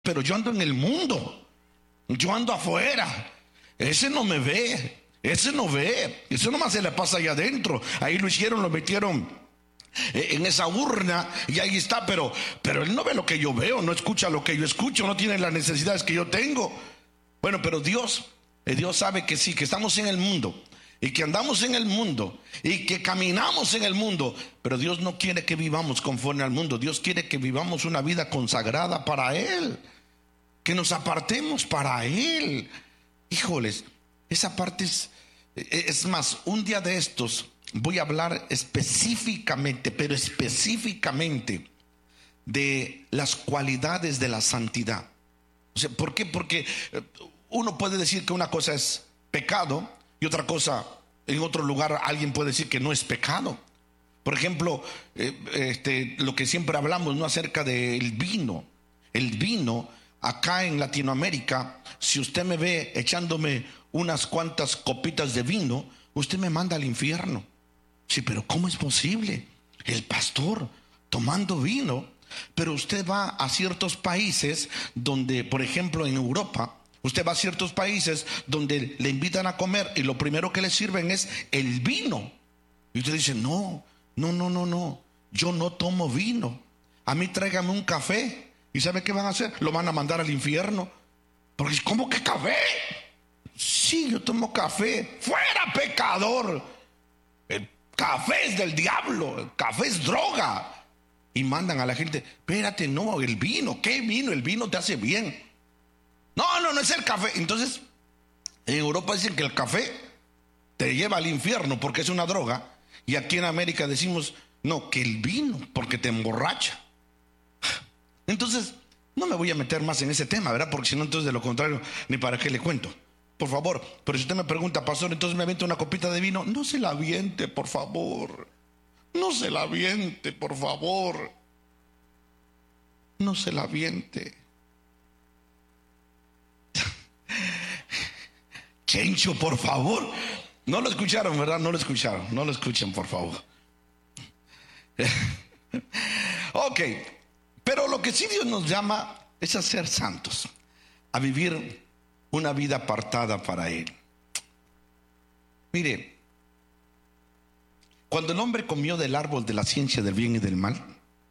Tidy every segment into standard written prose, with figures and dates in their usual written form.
pero yo ando en el mundo, yo ando afuera. Ese no me ve, ese no ve, eso nomás se le pasa allá adentro. Ahí lo hicieron, lo metieron en esa urna y ahí está, pero él no ve lo que yo veo, no escucha lo que yo escucho, no tiene las necesidades que yo tengo. Bueno, pero Dios sabe que sí, que estamos en el mundo y que andamos en el mundo y que caminamos en el mundo, pero Dios no quiere que vivamos conforme al mundo. Dios quiere que vivamos una vida consagrada para Él, que nos apartemos para Él. Híjoles, esa parte es más, un día de estos voy a hablar específicamente, pero específicamente, de las cualidades de la santidad. O sea, ¿por qué? Porque uno puede decir que una cosa es pecado y otra cosa, en otro lugar alguien puede decir que no es pecado. Por ejemplo, lo que siempre hablamos, ¿no?, acerca del vino. El vino, acá en Latinoamérica, si usted me ve echándome unas cuantas copitas de vino, usted me manda al infierno. Sí, pero ¿cómo es posible? El pastor tomando vino. Pero usted va a ciertos países donde, por ejemplo, en Europa, usted va a ciertos países donde le invitan a comer y lo primero que le sirven es el vino. Y usted dice, no, yo no tomo vino. A mí tráigame un café. ¿Y sabe qué van a hacer? Lo van a mandar al infierno. Porque ¿cómo que café? Sí, yo tomo café. ¡Fuera, pecador! El café es del diablo, el café es droga. Y mandan a la gente, espérate, no, el vino, ¿qué vino? El vino te hace bien. No es el café. Entonces, en Europa dicen que el café te lleva al infierno porque es una droga. Y aquí en América decimos, no, que el vino porque te emborracha. Entonces, no me voy a meter más en ese tema, ¿verdad? Porque si no, entonces de lo contrario, ni para qué le cuento. Por favor, pero si usted me pregunta, pastor, entonces me aviento una copita de vino, no se la aviente, por favor. No se la aviente, por favor. No se la aviente. Chencho, por favor. No lo escucharon, ¿verdad? No lo escucharon. No lo escuchen, por favor. Ok. Pero lo que sí Dios nos llama es a ser santos, a vivir una vida apartada para Él. Mire, cuando el hombre comió del árbol de la ciencia del bien y del mal,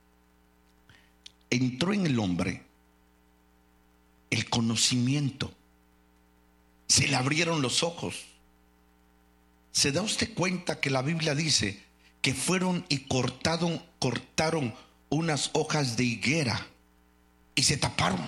entró en el hombre el conocimiento. Se le abrieron los ojos. ¿Se da usted cuenta que la Biblia dice que fueron y cortaron unas hojas de higuera y se taparon?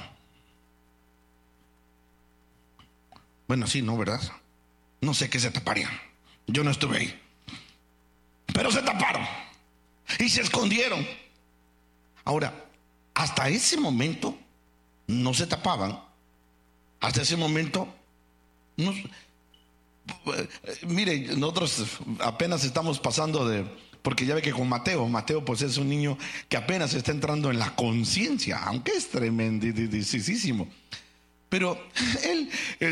Bueno, sí, ¿no, verdad? No sé qué se taparían. Yo no estuve ahí. Pero se taparon y se escondieron. Ahora, hasta ese momento no se tapaban. Hasta ese momento no. Mire, nosotros apenas estamos pasando porque ya ve que con Mateo pues es un niño que apenas está entrando en la conciencia, aunque es tremendísimo. Pero él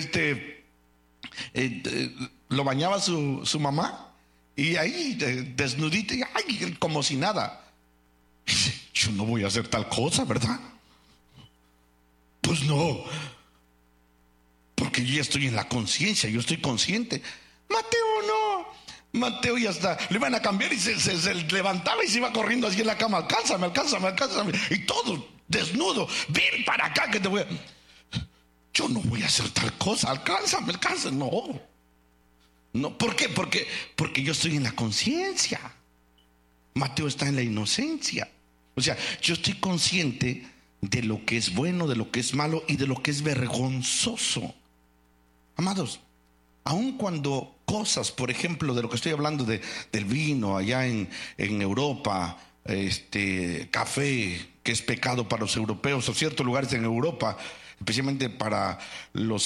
lo bañaba su mamá. Y ahí, desnudito, y ay, como si nada. Yo no voy a hacer tal cosa, ¿verdad? Pues no. Porque yo ya estoy en la conciencia, yo estoy consciente. Mateo no. Mateo ya está. Le iban a cambiar y se levantaba y se iba corriendo así en la cama. Alcánzame. Y todo desnudo. Ven para acá que te voy a... Yo no voy a hacer tal cosa. Alcánzame. No, ¿por qué? Porque yo estoy en la conciencia. Mateo está en la inocencia. O sea, yo estoy consciente de lo que es bueno, de lo que es malo y de lo que es vergonzoso. Amados, aun cuando cosas, por ejemplo, de lo que estoy hablando del vino allá en Europa, café, que es pecado para los europeos, o ciertos lugares en Europa, especialmente para los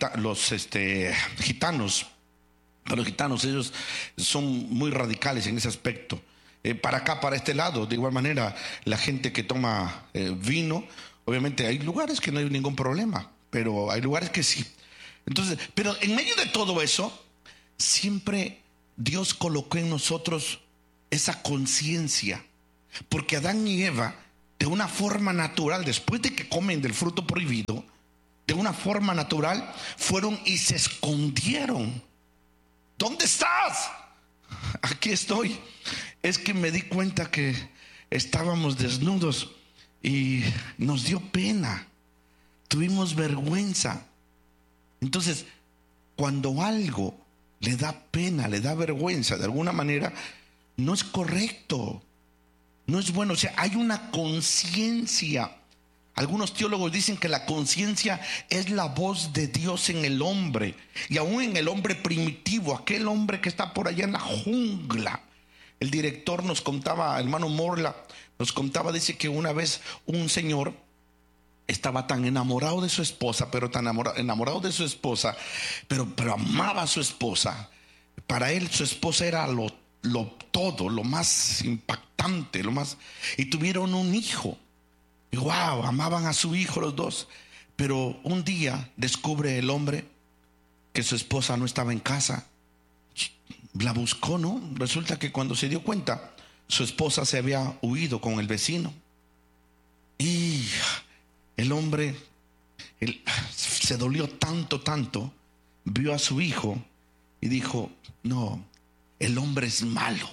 gitanos. Para los gitanos, ellos son muy radicales en ese aspecto. Para acá, para este lado, de igual manera, la gente que toma vino, obviamente hay lugares que no hay ningún problema, pero hay lugares que sí. Entonces, pero en medio de todo eso, siempre Dios colocó en nosotros esa conciencia, porque Adán y Eva de una forma natural, después de que comen del fruto prohibido, de una forma natural, fueron y se escondieron. ¿Dónde estás? Aquí estoy. Es que me di cuenta que estábamos desnudos y nos dio pena, tuvimos vergüenza. Entonces, cuando algo le da pena, le da vergüenza, de alguna manera, no es correcto, no es bueno. O sea, hay una conciencia. Algunos teólogos dicen que la conciencia es la voz de Dios en el hombre, y aún en el hombre primitivo, aquel hombre que está por allá en la jungla. El director nos contaba, hermano Morla, nos contaba, dice que una vez un señor estaba tan enamorado de su esposa, pero tan enamorado de su esposa, pero amaba a su esposa. Para él su esposa era todo, lo más impactante, y tuvieron un hijo. Y wow, amaban a su hijo los dos. Pero un día descubre el hombre que su esposa no estaba en casa. La buscó, ¿no? Resulta que cuando se dio cuenta, su esposa se había huido con el vecino. Y el hombre se dolió tanto, vio a su hijo y dijo: no, el hombre es malo,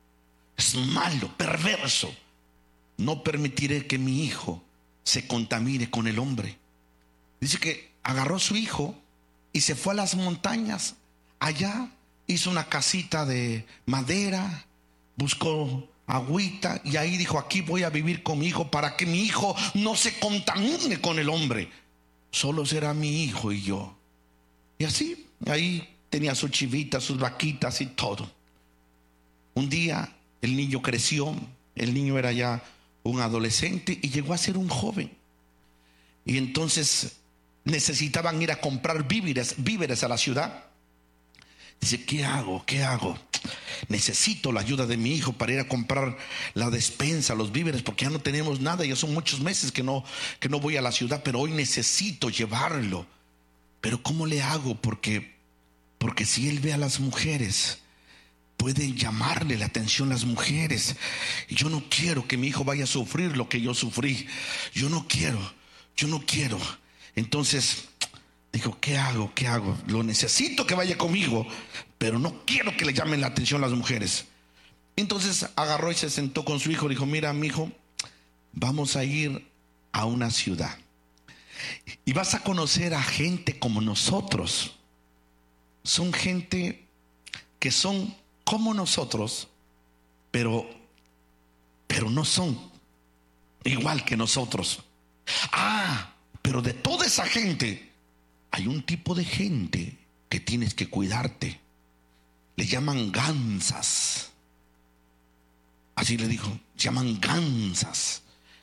perverso. No permitiré que mi hijo se contamine con el hombre. Dice que agarró a su hijo y se fue a las montañas. Allá hizo una casita de madera, buscó agüita y ahí dijo: aquí voy a vivir con mi hijo para que mi hijo no se contamine con el hombre. Solo será mi hijo y yo. Y así, ahí tenía sus chivitas, sus vaquitas y todo. Un día el niño creció, el niño era ya un adolescente y llegó a ser un joven. Y entonces necesitaban ir a comprar víveres a la ciudad. Dice: ¿qué hago? Necesito la ayuda de mi hijo para ir a comprar la despensa, los víveres, porque ya no tenemos nada. Ya son muchos meses que no voy a la ciudad, pero hoy necesito llevarlo. Pero ¿cómo le hago? Porque si él ve a las mujeres, pueden llamarle la atención las mujeres. Y yo no quiero que mi hijo vaya a sufrir lo que yo sufrí. Yo no quiero. Entonces dijo: ¿qué hago? Lo necesito que vaya conmigo, pero no quiero que le llamen la atención las mujeres. Entonces agarró y se sentó con su hijo. Dijo: mira, mi hijo, vamos a ir a una ciudad y vas a conocer a gente como nosotros. Son gente que son como nosotros, pero no son igual que nosotros. Pero de toda esa gente hay un tipo de gente que tienes que cuidarte. Le llaman gansas. Así le dijo: llaman gansas.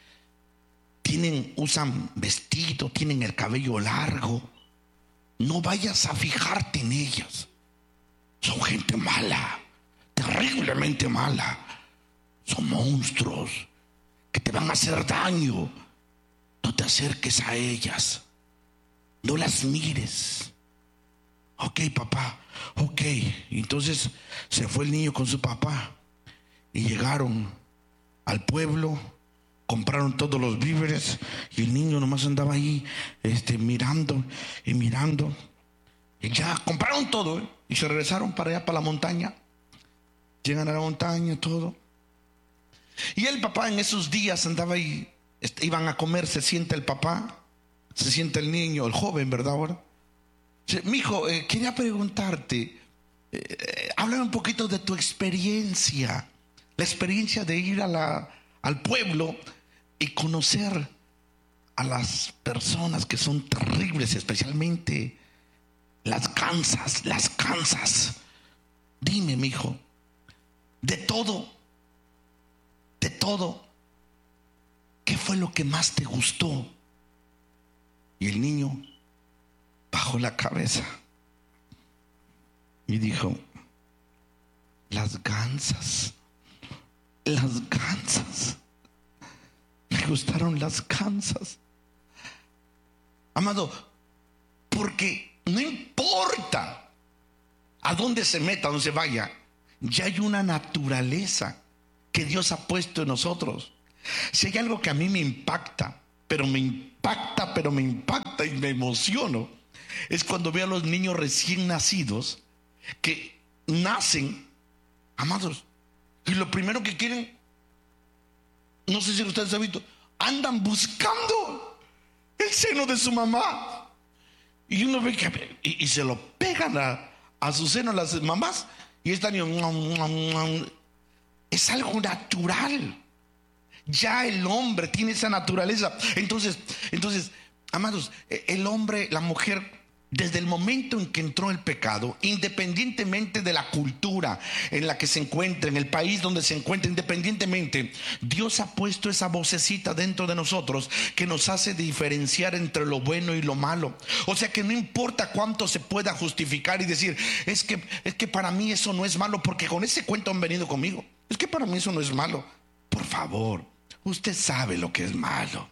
Usan vestido, tienen el cabello largo. No vayas a fijarte en ellas. Son gente mala, terriblemente mala. Son monstruos que te van a hacer daño. No te acerques a ellas, no las mires. Ok, papá, ok. Entonces se fue el niño con su papá y llegaron al pueblo, compraron todos los víveres y el niño nomás andaba ahí mirando. Y ya compraron todo, y se regresaron para allá, para la montaña. Llegan a la montaña, todo. Y el papá en esos días andaba ahí. Iban a comer, se sienta el papá, se sienta el niño, el joven, ¿verdad? Ahora, mijo, quería preguntarte, háblame un poquito de tu experiencia, la experiencia de ir al pueblo y conocer a las personas que son terribles, especialmente las gansas. Dime, mijo, de todo, ¿qué fue lo que más te gustó? Y el niño bajó la cabeza y dijo: las gansas. Me gustaron las gansas. Amado, porque no importa a dónde se meta, a dónde se vaya, ya hay una naturaleza que Dios ha puesto en nosotros. Si hay algo que a mí me impacta, pero me impacta y me emociono, es cuando veo a los niños recién nacidos que nacen, amados, y lo primero que quieren, no sé si ustedes han visto, andan buscando el seno de su mamá. Y uno ve que y se lo pegan a su seno las mamás, y están, es algo natural. Ya el hombre tiene esa naturaleza. Entonces, amados, el hombre, la mujer, desde el momento en que entró el pecado, independientemente de la cultura en la que se encuentra, en el país donde se encuentra, independientemente, Dios ha puesto esa vocecita dentro de nosotros que nos hace diferenciar entre lo bueno y lo malo. O sea que no importa cuánto se pueda justificar y decir, es que para mí eso no es malo, porque con ese cuento han venido conmigo. Es que para mí eso no es malo. Por favor, usted sabe lo que es malo.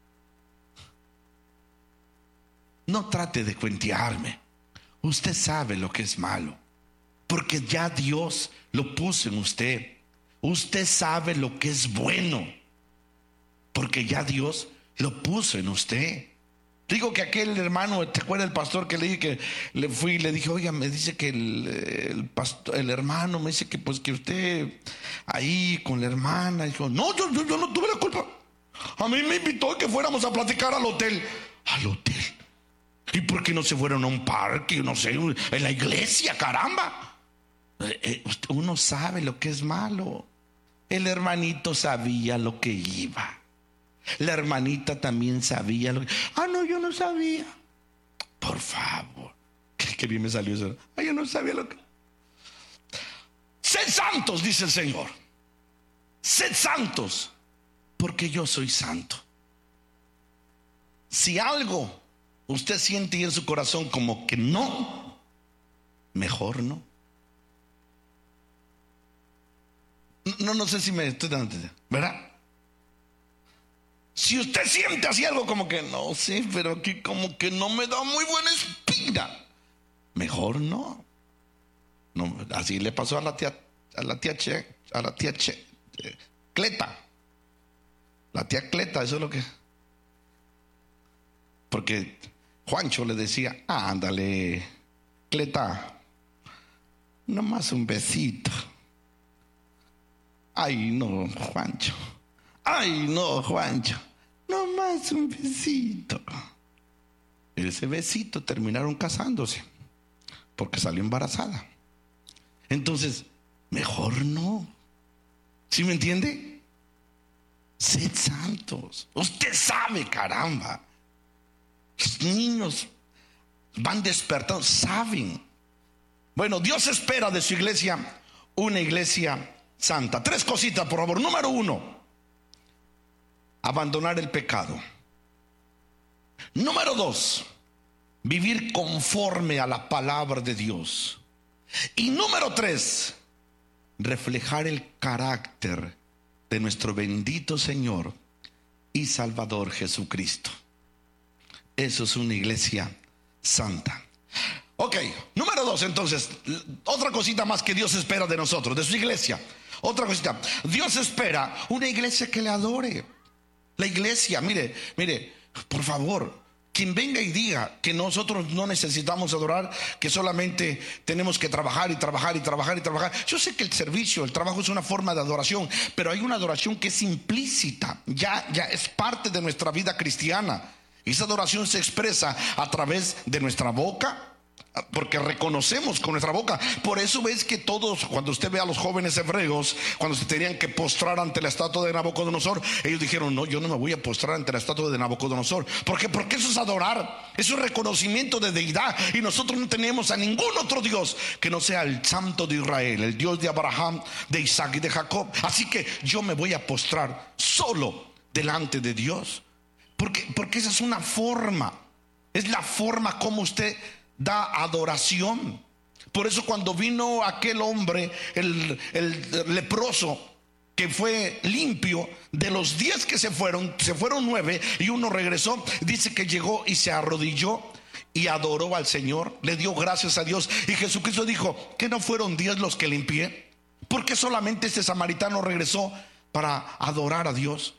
No trate de cuentearme. Usted sabe lo que es malo, porque ya Dios lo puso en usted. Usted sabe lo que es bueno, porque ya Dios lo puso en usted. Digo que aquel hermano, ¿te acuerdas el pastor que le dije que le fui y le dije, oiga, me dice que el hermano me dice que pues que usted ahí con la hermana? Dijo, no, yo no tuve la culpa. A mí me invitó a que fuéramos a platicar al hotel. ¿Al hotel? ¿Y por qué no se fueron a un parque? No sé, en la iglesia, caramba. Uno sabe lo que es malo. El hermanito sabía lo que iba. La hermanita también sabía lo que... no, yo no sabía. Por favor. Qué bien me salió eso. Yo no sabía lo que... Sed santos, dice el Señor. Sed santos, porque yo soy santo. Si algo usted siente en su corazón como que no, mejor no. No sé si me estoy dando a entender, ¿verdad? Si usted siente así algo como que no sé, pero aquí como que no me da muy buena espina, mejor no. Así le pasó a la tía Cleta. La tía Cleta, eso es lo que... Porque Juancho le decía, ándale, Cleta, nomás un besito. Ay, no, Juancho. Ay, no, Juancho, nomás un besito. Ese besito terminaron casándose porque salió embarazada. Entonces, mejor no. ¿Sí me entiende? Sed santos. Usted sabe, caramba. Los niños van despertando, saben. Bueno, Dios espera de su iglesia una iglesia santa. 3 cositas, por favor. Número 1, abandonar el pecado. Número 2, vivir conforme a la palabra de Dios. Y número 3, reflejar el carácter de nuestro bendito Señor y Salvador Jesucristo. Eso es una iglesia santa. Ok, número 2, entonces, otra cosita más que Dios espera de nosotros, de su iglesia. Otra cosita, Dios espera una iglesia que le adore. La iglesia, mire, por favor, quien venga y diga que nosotros no necesitamos adorar, que solamente tenemos que trabajar y trabajar y trabajar y trabajar. Yo sé que el servicio, el trabajo es una forma de adoración, pero hay una adoración que es implícita, ya es parte de nuestra vida cristiana. Y esa adoración se expresa a través de nuestra boca, porque reconocemos con nuestra boca. Por eso ves que todos, cuando usted ve a los jóvenes hebreos, cuando se tenían que postrar ante la estatua de Nabucodonosor, ellos dijeron, no, yo no me voy a postrar ante la estatua de Nabucodonosor. ¿Por qué? Porque eso es adorar, eso es reconocimiento de deidad. Y nosotros no tenemos a ningún otro Dios que no sea el Santo de Israel, el Dios de Abraham, de Isaac y de Jacob. Así que yo me voy a postrar solo delante de Dios, porque esa es una forma, es la forma como usted da adoración. Por eso cuando vino aquel hombre, el leproso, que fue limpio, de los 10 que se fueron 9 y uno regresó. Dice que llegó y se arrodilló y adoró al Señor, le dio gracias a Dios. Y Jesucristo dijo, ¿que no fueron 10 los que limpié? ¿Por qué solamente este samaritano regresó para adorar a Dios?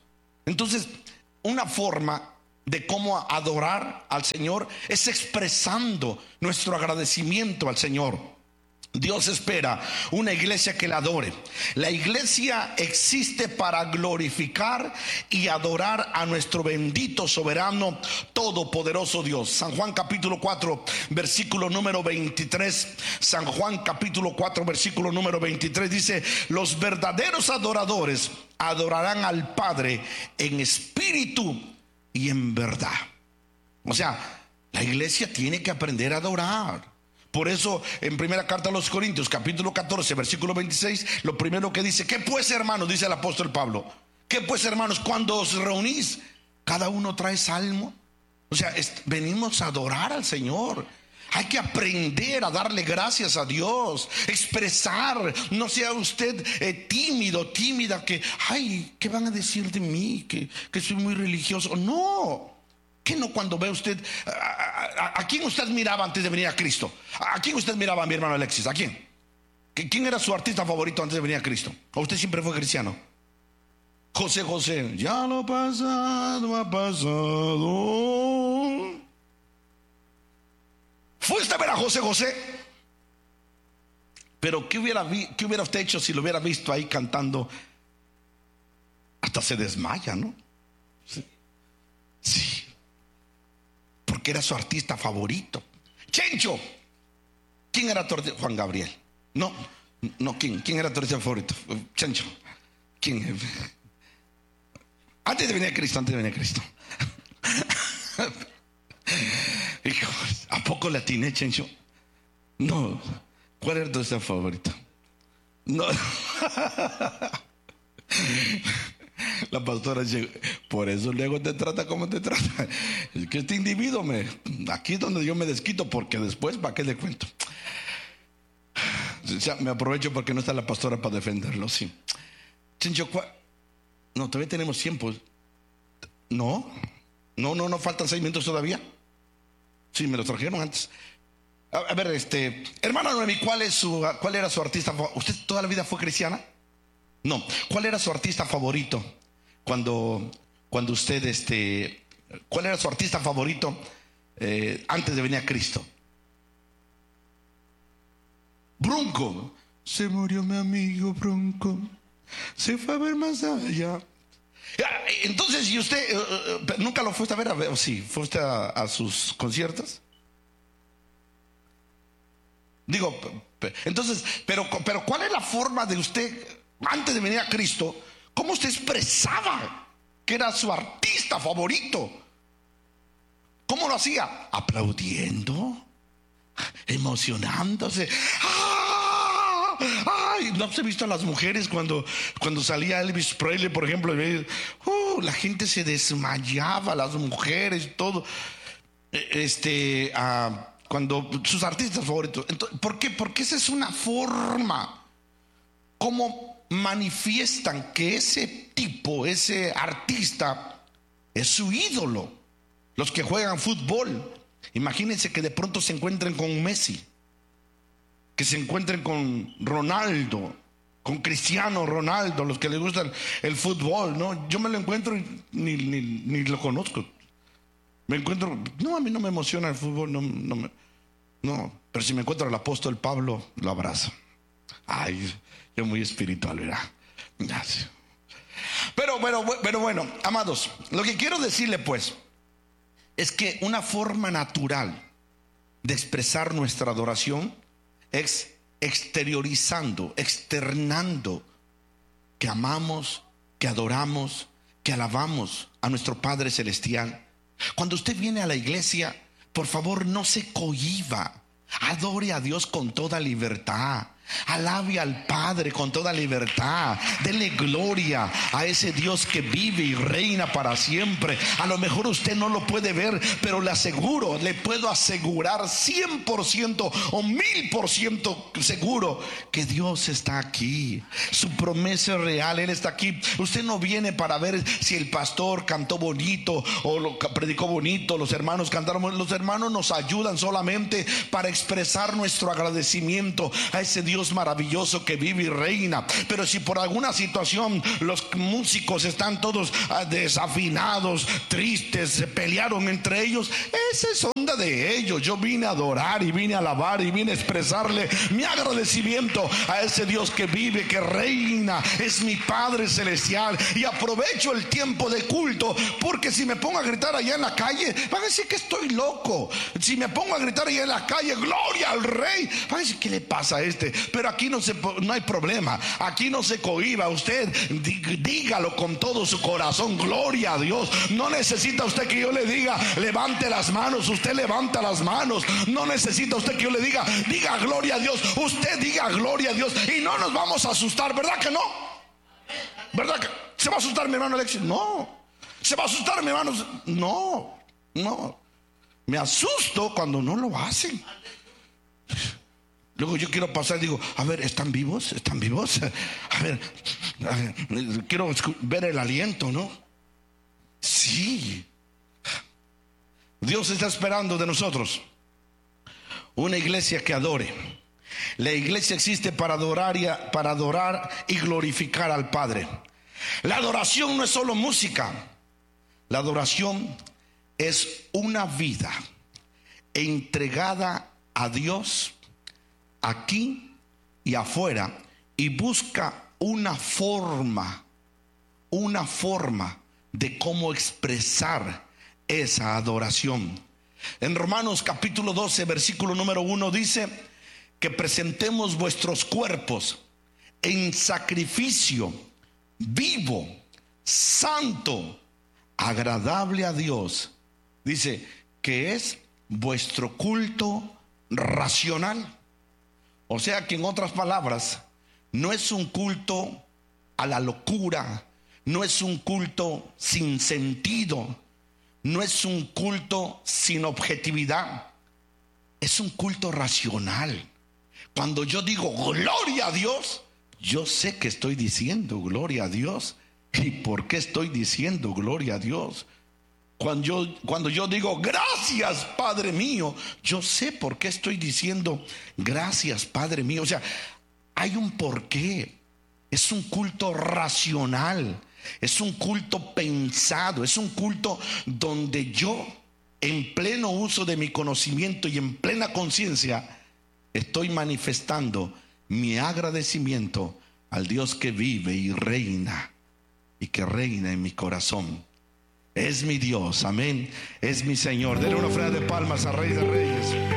Entonces, una forma de cómo adorar al Señor es expresando nuestro agradecimiento al Señor. Dios espera una iglesia que la adore. La iglesia existe para glorificar y adorar a nuestro bendito, soberano, todopoderoso Dios. San Juan capítulo 4 versículo número 23. San Juan capítulo 4 versículo número 23 dice: los verdaderos adoradores adorarán al Padre en espíritu y en verdad. O sea, la iglesia tiene que aprender a adorar. Por eso en primera carta a los Corintios capítulo 14 versículo 26, lo primero que dice: ¿qué pues, hermanos? Dice el apóstol Pablo. ¿Qué pues, hermanos? Cuando os reunís, cada uno trae salmo. O sea, venimos a adorar al Señor. Hay que aprender a darle gracias a Dios, expresar. No sea usted tímido, tímida, que ay, ¿qué van a decir de mí? Que soy muy religioso. No. ¿Qué no cuando ve usted? ¿A quién usted miraba antes de venir a Cristo? ¿A quién usted miraba, mi hermano Alexis? ¿A quién? ¿Quién era su artista favorito antes de venir a Cristo? ¿O usted siempre fue cristiano? José José. Ya lo pasado ha pasado. ¿Fuiste a ver a José José? Pero ¿qué hubiera usted hecho si lo hubiera visto ahí cantando? Hasta se desmaya, ¿no? Sí. Porque era su artista favorito. Chencho. ¿Quién era tu artista? Juan Gabriel. No, ¿quién era tu artista favorito? Chencho. ¿Quién? Antes de venir a Cristo. Hijo, ¿a poco le atiné, Chencho? No. ¿Cuál era tu artista favorito? No. La pastora dice: por eso luego te trata como te trata. Es que este individuo aquí es donde yo me desquito, porque después, ¿para qué le cuento? O sea, me aprovecho porque no está la pastora para defenderlo. Sí. Chencho, no, todavía tenemos tiempo. No, faltan 6 minutos todavía. Sí, me los trajeron antes. A ver, hermana Noemi, ¿cuál era su artista favorito? ¿Usted toda la vida fue cristiana? No. ¿Cuál era su artista favorito cuando usted cuál era su artista favorito antes de venir a Cristo? Bronco. Se murió mi amigo Bronco, se fue a ver más allá. Entonces, ¿y usted nunca lo fuiste a ver? ¿O sí? ¿Fue usted a sus conciertos? Digo, entonces, pero ¿cuál es la forma de usted antes de venir a Cristo? ¿Cómo usted expresaba que era su artista favorito? ¿Cómo lo hacía? Aplaudiendo, emocionándose. Ay, ¿no se ha visto a las mujeres cuando salía Elvis Presley, por ejemplo? La gente se desmayaba, las mujeres, todo. Cuando sus artistas favoritos. Entonces, ¿por qué? Porque esa es una forma como manifiestan que ese artista es su ídolo. Los que juegan fútbol, imagínense que de pronto se encuentren con Messi, que se encuentren con Ronaldo, con Cristiano Ronaldo, los que les gusta el fútbol, ¿no? Yo me lo encuentro y ni lo conozco. Me encuentro, no, a mí no me emociona el fútbol, no, pero si me encuentro al apóstol Pablo, lo abrazo. Ay, yo muy espiritual, ¿verdad? Pero bueno, amados, lo que quiero decirle pues es que una forma natural de expresar nuestra adoración es externando que amamos, que adoramos, que alabamos a nuestro Padre Celestial. Cuando usted viene a la iglesia, por favor, no se cohíba. Adore a Dios con toda libertad. Alabe al Padre con toda libertad. Dele gloria a ese Dios que vive y reina para siempre. A lo mejor usted no lo puede ver, pero le puedo asegurar 100% o 1000% seguro que Dios está aquí. Su promesa es real, Él está aquí. Usted no viene para ver si el pastor cantó bonito o lo predicó bonito, los hermanos cantaron. Los hermanos nos ayudan solamente para expresar nuestro agradecimiento a ese Dios Dios maravilloso que vive y reina. Pero si por alguna situación los músicos están todos desafinados, tristes, se pelearon entre ellos, esa es onda de ellos. Yo vine a adorar y vine a alabar y vine a expresarle mi agradecimiento a ese Dios que vive, que reina, es mi Padre celestial. Y aprovecho el tiempo de culto, porque si me pongo a gritar allá en la calle, van a decir que estoy loco. Si me pongo a gritar allá en la calle, gloria al Rey, van a decir, ¿qué le pasa a este? Pero aquí no hay problema, aquí no se cohíba. Usted dígalo con todo su corazón, gloria a Dios. No necesita usted que yo le diga levante las manos, usted levanta las manos. No necesita usted que yo le diga gloria a Dios, usted diga gloria a Dios. Y no nos vamos a asustar, ¿verdad que no? ¿Verdad que se va a asustar mi hermano Alexis? No. ¿Se va a asustar mi hermano? No. Me asusto cuando no lo hacen. Luego yo quiero pasar y digo, a ver, ¿están vivos? ¿Están vivos? A ver, quiero ver el aliento, ¿no? Sí. Dios está esperando de nosotros una iglesia que adore. La iglesia existe para adorar y glorificar al Padre. La adoración no es solo música. La adoración es una vida entregada a Dios aquí y afuera, y busca una forma de cómo expresar esa adoración. En Romanos capítulo 12 versículo número 1 dice que presentemos vuestros cuerpos en sacrificio vivo, santo, agradable a Dios. Dice que es vuestro culto racional. O sea que, en otras palabras, no es un culto a la locura, no es un culto sin sentido, no es un culto sin objetividad, es un culto racional. Cuando yo digo gloria a Dios, yo sé que estoy diciendo gloria a Dios. ¿Y por qué estoy diciendo gloria a Dios? Cuando yo digo gracias Padre mío, yo sé por qué estoy diciendo gracias Padre mío. O sea, hay un porqué. Es un culto racional, es un culto pensado, es un culto donde yo, en pleno uso de mi conocimiento y en plena conciencia, estoy manifestando mi agradecimiento al Dios que vive y reina, y que reina en mi corazón. Es mi Dios, amén. Es mi Señor. Denle una ofrenda de palmas al Rey de Reyes.